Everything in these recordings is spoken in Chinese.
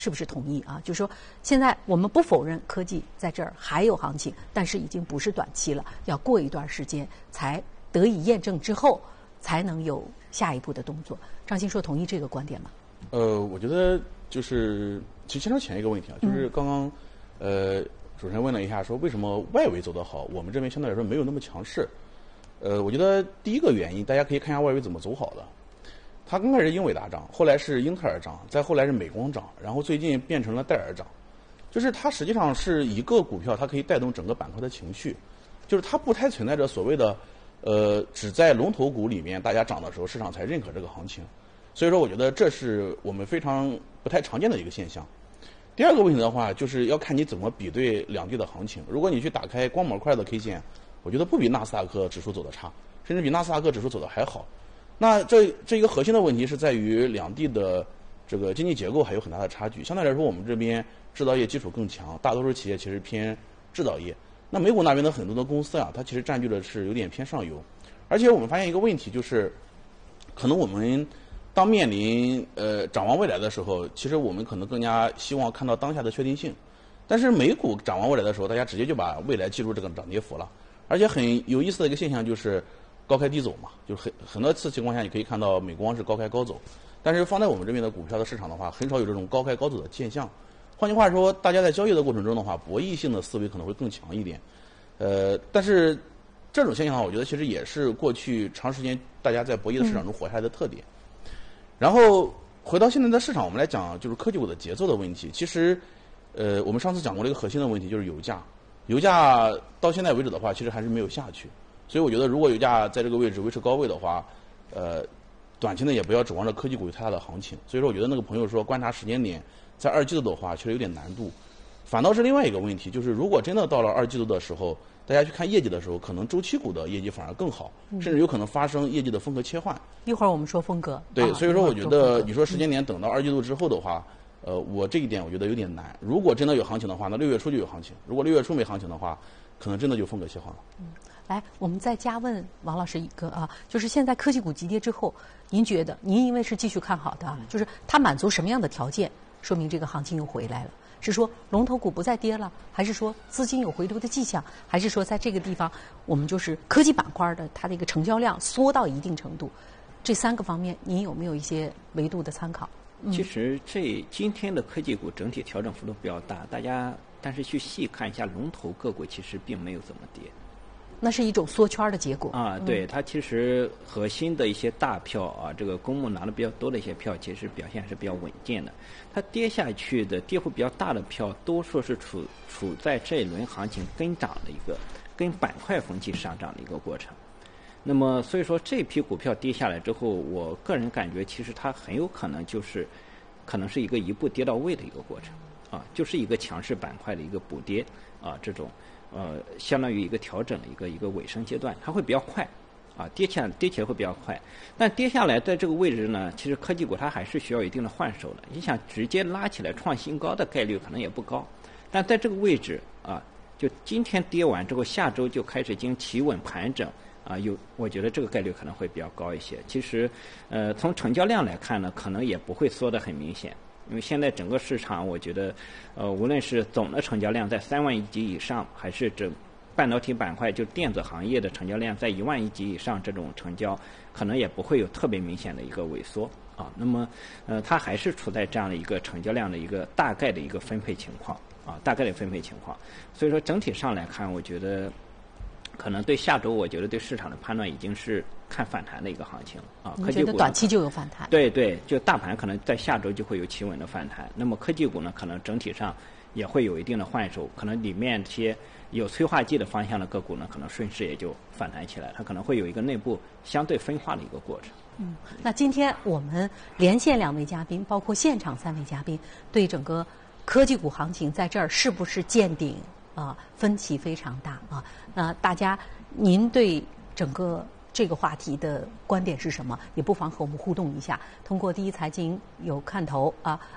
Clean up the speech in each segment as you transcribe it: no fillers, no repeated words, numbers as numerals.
是不是同意啊？就是说，现在我们不否认科技在这儿还有行情，但是已经不是短期了，要过一段时间才得以验证之后，才能有下一步的动作。张欣说同意这个观点吗？ 我觉得就是其实牵扯前一个问题啊，就是刚刚主持人问了一下，说为什么外围走得好，我们这边相对来说没有那么强势。我觉得第一个原因，大家可以看一下外围怎么走好的。它刚开始是英伟达涨，后来是英特尔涨，再后来是美光涨，然后最近变成了戴尔涨。就是它实际上是一个股票，它可以带动整个板块的情绪，就是它不太存在着所谓的只在龙头股里面大家涨的时候市场才认可这个行情。所以说我觉得这是我们非常不太常见的一个现象。第二个问题的话，就是要看你怎么比对两地的行情。如果你去打开光模块的 K 线，我觉得不比纳斯达克指数走得差，甚至比纳斯达克指数走得还好。那这一个核心的问题是在于两地的这个经济结构还有很大的差距。相对来说，我们这边制造业基础更强，大多数企业其实偏制造业。那美股那边的很多的公司啊，它其实占据的是有点偏上游。而且我们发现一个问题，就是可能我们当面临展望未来的时候，其实我们可能更加希望看到当下的确定性。但是美股展望未来的时候，大家直接就把未来记入这个涨跌幅了。而且很有意思的一个现象就是高开低走嘛，就是很多次情况下你可以看到美光是高开高走，但是放在我们这边的股票的市场的话，很少有这种高开高走的现象。换句话说，大家在交易的过程中的话，博弈性的思维可能会更强一点。但是这种现象的话，我觉得其实也是过去长时间大家在博弈的市场中活下来的特点。然后回到现在的市场，我们来讲就是科技股的节奏的问题。其实我们上次讲过了一个核心的问题，就是油价。油价到现在为止的话，其实还是没有下去。所以我觉得，如果油价在这个位置维持高位的话，短期内也不要指望着科技股有太大的行情。所以说，我觉得那个朋友说观察时间点在二季度的话，确实有点难度。反倒是另外一个问题，就是如果真的到了二季度的时候，大家去看业绩的时候，可能周期股的业绩反而更好，甚至有可能发生业绩的风格切换。 一会儿我们说风格。 对，所以说我觉得你说时间点等到二季度之后的话，我这一点我觉得有点难。如果真的有行情的话，那6月初就有行情；如果6月初没行情的话，可能真的就风格切换了。 来，我们再加问王老师一个啊，就是现在科技股急跌之后，您觉得您因为是继续看好的，就是它满足什么样的条件，说明这个行情又回来了？是说龙头股不再跌了，还是说资金有回流的迹象，还是说在这个地方我们就是科技板块的它的一个成交量缩到一定程度？这3个方面，您有没有一些维度的参考？ 其实今天的科技股整体调整幅度比较大，大家但是去细看一下龙头个股，其实并没有怎么跌。 那是一种缩圈的结果啊，对，它其实核心的一些大票啊，这个公募拿的比较多的一些票，其实表现还是比较稳健的。它跌下去的跌幅比较大的票，多数是处在这一轮行情跟涨的一个跟板块风气上涨的一个过程。那么所以说这批股票跌下来之后，我个人感觉其实它很有可能是一个一步跌到位的一个过程啊，就是一个强势板块的一个补跌啊，这种相当于一个调整的一个尾声阶段，它会比较快啊，跌起来会比较快。但跌下来在这个位置呢，其实科技股它还是需要一定的换手的。你想直接拉起来创新高的概率可能也不高，但在这个位置啊，就今天跌完之后，下周就开始进行企稳盘整啊，我觉得这个概率可能会比较高一些。其实从成交量来看呢，可能也不会缩得很明显。因为现在整个市场，我觉得，无论是总的成交量在3万亿级以上，还是整半导体板块就电子行业的成交量在1万亿级以上，这种成交可能也不会有特别明显的一个萎缩啊。那么，它还是处在这样的一个成交量的一个大概的一个分配情况啊，大概的分配情况。所以说整体上来看，我觉得可能对下周，我觉得对市场的判断已经是看反弹的一个行情啊。 你觉得短期就有反弹？ 对对，就大盘可能在下周就会有企稳的反弹。那么科技股呢，可能整体上也会有一定的换手，可能里面些有催化剂的方向的个股呢，可能顺势也就反弹起来，它可能会有一个内部相对分化的一个过程。 那今天我们连线2位嘉宾，包括现场3位嘉宾，对整个科技股行情在这儿是不是见顶分歧非常大啊。那大家您对整个这个话题的观点是什么？也不妨和我们互动一下。通过第一财经有看头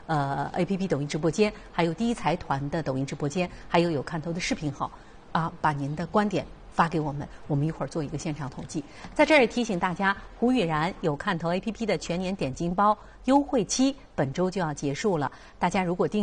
APP 抖音直播间，还有第一财团的抖音直播间，还有看头的视频号把您的观点发给我们，我们一会儿做一个现场统计。在这儿也提醒大家，胡宇然有看头 APP 的全年点金包优惠期本周就要结束了，大家如果订